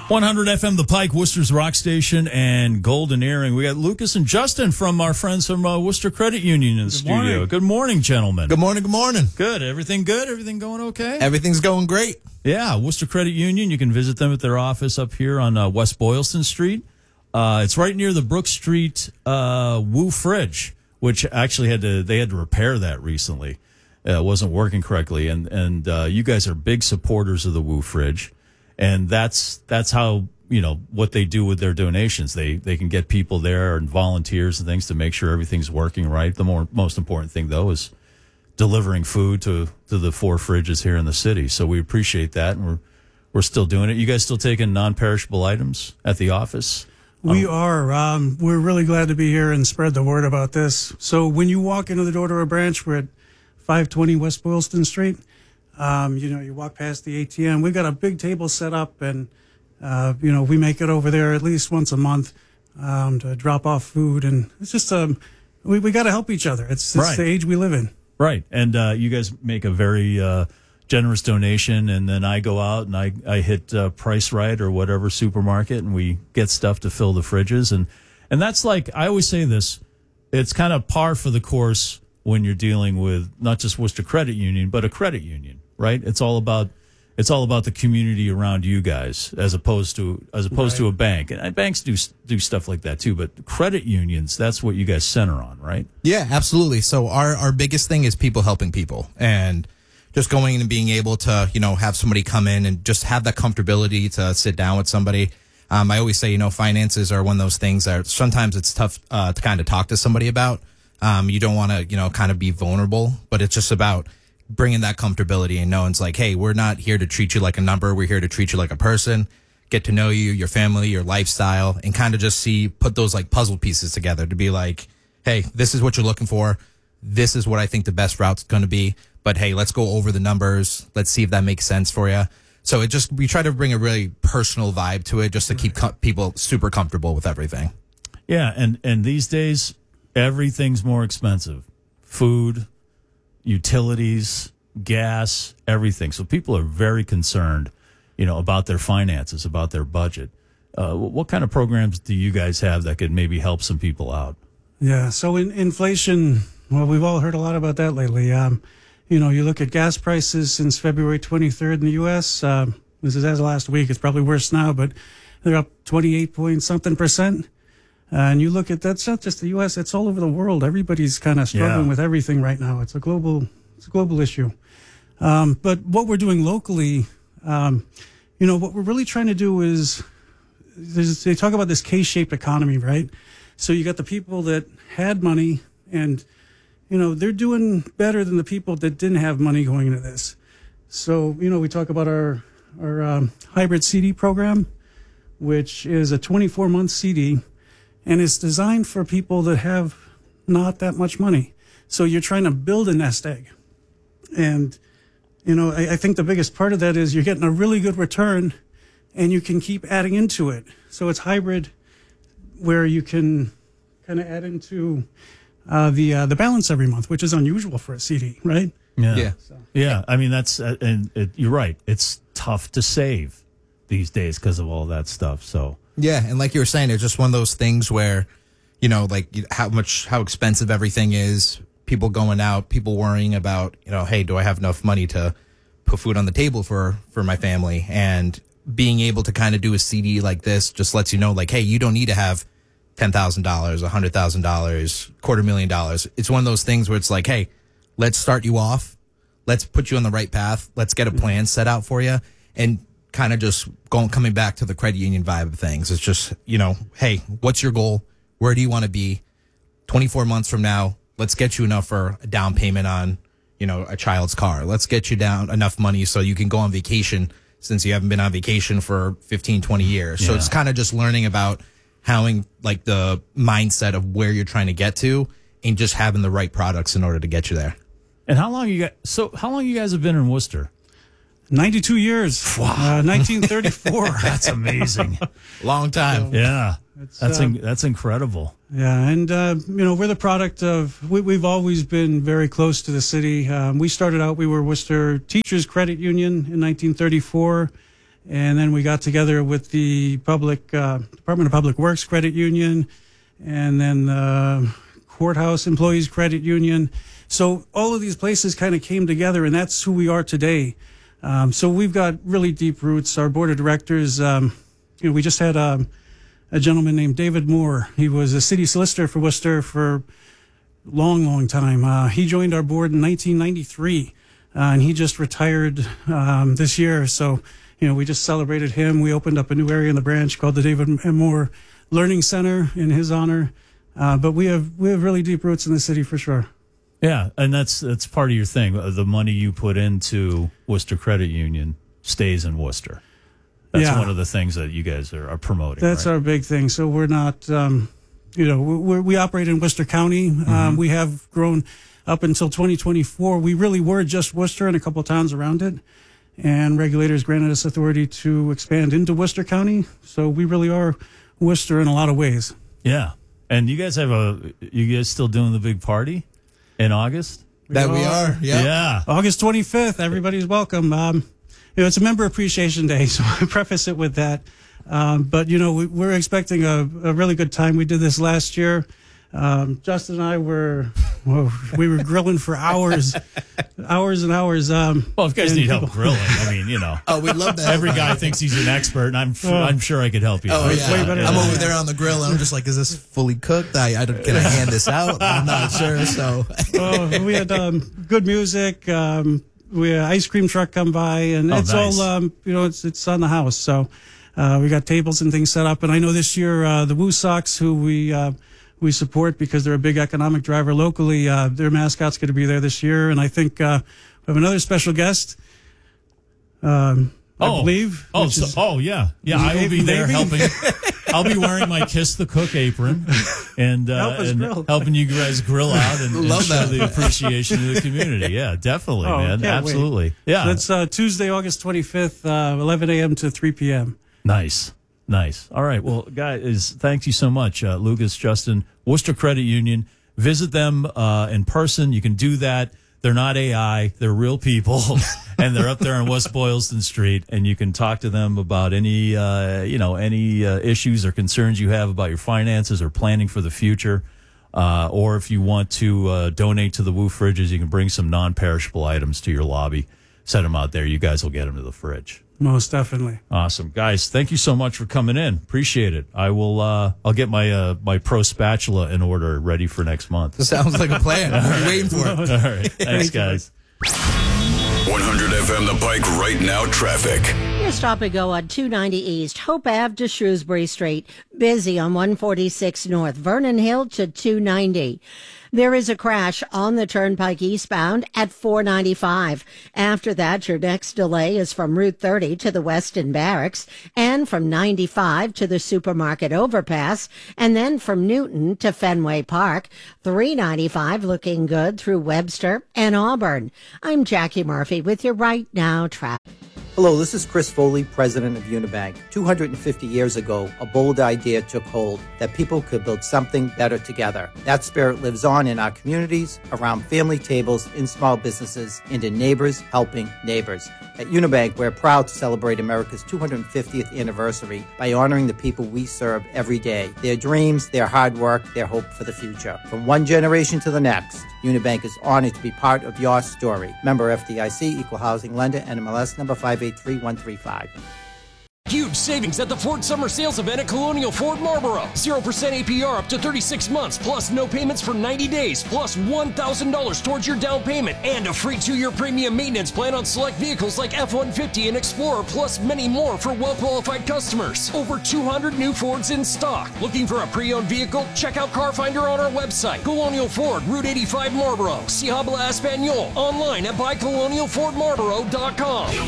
100 FM, The Pike, Worcester's Rock Station, and Golden Earring. We got Lucas and Justin from our friends from Worcester Credit Union in the studio. Morning. Good morning, gentlemen. Good morning, good morning. Good. Everything good? Everything going okay? Everything's going great. Yeah, Worcester Credit Union. You can visit them at their office up here on West Boylston Street. It's right near the Brook Street Woo Fridge, which actually they had to repair that recently. It wasn't working correctly, and you guys are big supporters of the Woo Fridge. And that's how, what they do with their donations. They can get people there and volunteers and things to make sure everything's working right. The most important thing, though, is delivering food to the 4 fridges here in the city. So we appreciate that, and we're still doing it. You guys still taking non-perishable items at the office? We are. We're really glad to be here and spread the word about this. So when you walk into the door to our branch, we're at 520 West Boylston Street. You walk past the ATM. We've got a big table set up, and we make it over there at least once a month to drop off food, and it's just we got to help each other. It's right. The age we live in. Right, and you guys make a very generous donation, and then I go out and I hit Price Right or whatever supermarket, and we get stuff to fill the fridges, and that's like, I always say this, it's kind of par for the course when you're dealing with not just Worcester Credit Union, but a credit union, right? It's all about the community around you guys, as opposed to a bank. And banks do stuff like that too, but credit unions, that's what you guys center on, right? Yeah, absolutely. So our biggest thing is people helping people, and just going and being able to, have somebody come in and just have that comfortability to sit down with somebody. I always say, finances are one of those things that sometimes it's tough to kind of talk to somebody about. You don't want to, kind of be vulnerable, but it's just about bringing that comfortability and knowing it's like, hey, we're not here to treat you like a number. We're here to treat you like a person, get to know you, your family, your lifestyle, and kind of just put those like puzzle pieces together to be like, hey, this is what you're looking for. This is what I think the best route's going to be. But hey, let's go over the numbers. Let's see if that makes sense for you. So we try to bring a really personal vibe to it just to keep people super comfortable with everything. Yeah. And these days, everything's more expensive. Food, utilities, gas, everything. So people are very concerned, about their finances, about their budget. What kind of programs do you guys have that could maybe help some people out? Yeah. So inflation, well, we've all heard a lot about that lately. You look at gas prices since February 23rd in the U.S. This is as of last week. It's probably worse now, but they're up 28% and you look at that's not just the U.S. It's all over the world. Everybody's kind of struggling with everything right now. It's a global issue. But what we're doing locally, what we're really trying to do is they talk about this K-shaped economy, right? So you got the people that had money, and they're doing better than the people that didn't have money going into this. So we talk about our hybrid CD program, which is a 24-month CD. And it's designed for people that have not that much money. So you're trying to build a nest egg. And, I think the biggest part of that is you're getting a really good return, and you can keep adding into it. So it's hybrid, where you can kind of add into the balance every month, which is unusual for a CD, right? Yeah. Yeah. I mean, you're right. It's tough to save these days because of all that stuff. So. Yeah, and like you were saying, it's just one of those things where, how expensive everything is, people going out, people worrying about, hey, do I have enough money to put food on the table for my family? And being able to kind of do a CD like this just lets you know, like, hey, you don't need to have $10,000, $100,000, $250,000. It's one of those things where it's like, hey, let's start you off. Let's put you on the right path. Let's get a plan set out for you. And kind of just coming back to the credit union vibe of things. It's just, hey, what's your goal? Where do you want to be 24 months from now? Let's get you enough for a down payment on, a child's car. Let's get you down enough money so you can go on vacation, since you haven't been on vacation for 15, 20 years. So it's kind of just learning about having like the mindset of where you're trying to get to, and just having the right products in order to get you there. And how long you guys have been in Worcester? 92 years. Wow. 1934. That's amazing. Long time. Yeah. That's incredible. Yeah. And, we're the product of, we've always been very close to the city. We started out, we were Worcester Teachers Credit Union in 1934. And then we got together with the Department of Public Works Credit Union, and then Courthouse Employees Credit Union. So all of these places kind of came together, and that's who we are today. So we've got really deep roots. Our board of directors, we just had a gentleman named David Moore. He was a city solicitor for Worcester for long time. He joined our board in 1993, and he just retired this year. So, we just celebrated him. We opened up a new area in the branch called the David M. Moore Learning Center in his honor. But we have really deep roots in the city for sure. Yeah, and that's part of your thing. The money you put into Worcester Credit Union stays in Worcester. That's one of the things that you guys are promoting. That's right? our big thing. So we're not, we operate in Worcester County. We have grown up until 2024. We really were just Worcester and a couple of towns around it. And regulators granted us authority to expand into Worcester County. So we really are Worcester in a lot of ways. Yeah. And you guys still doing the big party in August? We are. Yeah. August 25th. Everybody's welcome. It's a member appreciation day, so I preface it with that. But we're expecting a really good time. We did this last year. Justin and I were grilling for hours and hours. Well, if you guys need help grilling, Oh, we'd love that. Every guy thinks he's an expert, and I'm sure I could help you. Oh, It's way better I'm than over that. there on the grill, and I'm just like, is this fully cooked? Can I hand this out? I'm not sure. So We had good music. We had an ice cream truck come by, and it's nice. all it's on the house. So we got tables and things set up. And I know this year the Woo Sox, who we support because they're a big economic driver locally, their mascot's going to be there this year. And I think we have another special guest. I believe. Yeah. I will be there helping. I'll be wearing my Kiss the Cook apron and helping you guys grill out and show the appreciation of the community. Yeah, definitely, man. Absolutely. Wait. Yeah. So that's Tuesday, August 25th, 11 a.m. to 3 p.m. Nice. All right. Well, guys, thank you so much, Lucas, Justin, Worcester Credit Union. Visit them in person. You can do that. They're not AI. They're real people, and they're up there on West Boylston Street. And you can talk to them about any issues or concerns you have about your finances or planning for the future. Or if you want to donate to the Woo Fridges, you can bring some non-perishable items to your lobby. Set them out there. You guys will get them to the fridge. Most definitely. Awesome, guys. Thank you so much for coming in. Appreciate it. I will. I'll get my pro spatula in order, ready for next month. sounds like a plan. I'm waiting for it. All right. Thanks, guys. 100 FM The Pike right now traffic. Your stop and go on 290 East, Hope Ave to Shrewsbury Street. Busy on 146 North, Vernon Hill to 290. There is a crash on the Turnpike eastbound at 495. After that, your next delay is from Route 30 to the Weston Barracks and from 95 to the Supermarket Overpass and then from Newton to Fenway Park. 395 looking good through Webster and Auburn. I'm Jackie Murphy with your Right Now traffic. Hello, this is Chris Foley, president of Unibank. 250 years ago, a bold idea took hold that people could build something better together. That spirit lives on in our communities, around family tables, in small businesses, and in neighbors helping neighbors. At Unibank, we're proud to celebrate America's 250th anniversary by honoring the people we serve every day, their dreams, their hard work, their hope for the future. From one generation to the next, Unibank is honored to be part of your story. Member FDIC, Equal Housing Lender, NMLS number 583135. Huge savings at the Ford Summer Sales Event at Colonial Ford Marlboro. 0% APR up to 36 months, plus no payments for 90 days, plus $1,000 towards your down payment, and a free 2-year premium maintenance plan on select vehicles like F-150 and Explorer, plus many more for well-qualified customers. Over 200 new Fords in stock. Looking for a pre-owned vehicle? Check out Car Finder on our website. Colonial Ford, Route 85 Marlboro. Si habla Espanol. Online at buycolonialfordmarlboro.com.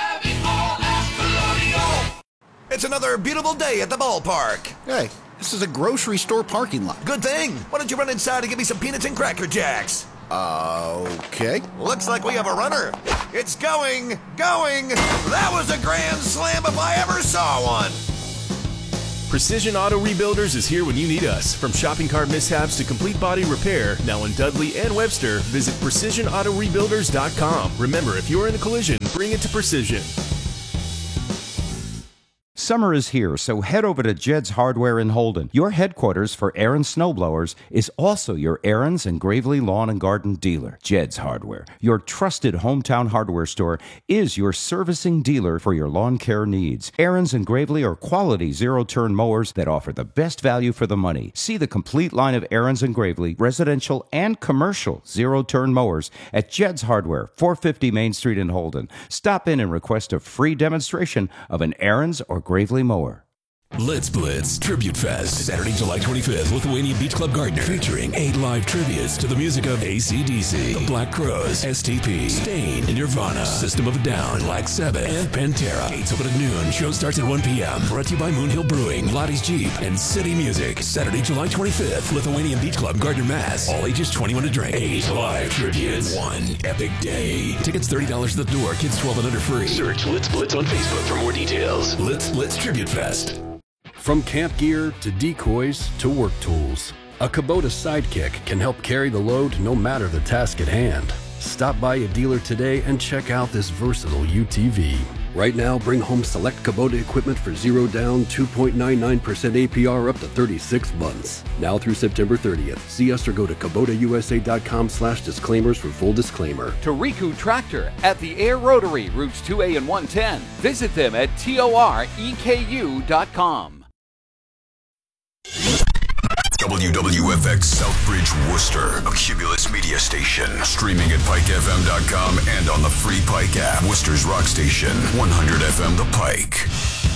It's another beautiful day at the ballpark. Hey, this is a grocery store parking lot. Good thing. Why don't you run inside and give me some peanuts and Cracker Jacks? Okay. Looks like we have a runner. It's going. That was a grand slam if I ever saw one. Precision Auto Rebuilders is here when you need us. From shopping cart mishaps to complete body repair, now in Dudley and Webster, visit PrecisionAutoRebuilders.com. Remember, if you're in a collision, bring it to Precision. Summer is here, so head over to Jed's Hardware in Holden. Your headquarters for Aaron's snowblowers is also your Aaron's and Gravely Lawn and Garden dealer. Jed's Hardware, your trusted hometown hardware store, is your servicing dealer for your lawn care needs. Aaron's and Gravely are quality zero-turn mowers that offer the best value for the money. See the complete line of Aaron's and Gravely residential and commercial zero-turn mowers at Jed's Hardware, 450 Main Street in Holden. Stop in and request a free demonstration of an Aaron's or Gravely mower. Let's Blitz Tribute Fest, Saturday, July 25th, Lithuania Beach Club Gardner, featuring 8 live tributes to the music of AC/DC, The Black Crowes, STP, Stain, Nirvana, System of a Down, Black Sabbath, and Pantera. Gates open at noon. Show starts at 1 p.m. Brought to you by Moonhill Brewing, Lottie's Jeep, and City Music. Saturday, July 25th, Lithuanian Beach Club Gardner, Mass. All ages 21 to drink. 8 live tributes. One epic day. Tickets $30 at the door. Kids 12 and under free. Search Let's Blitz on Facebook for more details. Let's Blitz Tribute Fest. From camp gear to decoys to work tools, a Kubota Sidekick can help carry the load no matter the task at hand. Stop by a dealer today and check out this versatile UTV. Right now, bring home select Kubota equipment for 0 down, 2.99% APR up to 36 months. Now through September 30th. See us or go to KubotaUSA.com/disclaimers for full disclaimer. Toriku Tractor at the Air Rotary, routes 2A and 110. Visit them at TOREKU.com. WWFX Southbridge, Worcester, a Cumulus media station. Streaming at PikeFM.com and on the free Pike app. Worcester's rock station, 100 FM The Pike.